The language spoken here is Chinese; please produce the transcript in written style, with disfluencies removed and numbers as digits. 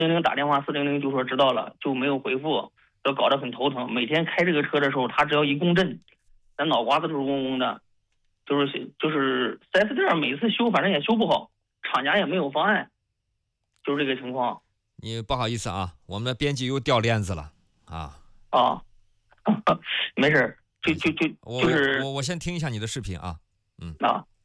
400打电话，400就说知道了，就没有回复，都搞得很头疼。每天开这个车的时候，他只要一共振，咱脑瓜子都是嗡嗡的，就是4S店每次修，反正也修不好，厂家也没有方案，就是这个情况。 你不好意思啊，我们的编辑又掉链子了啊。 啊，没事，就是我先听一下你的视频啊。 啊。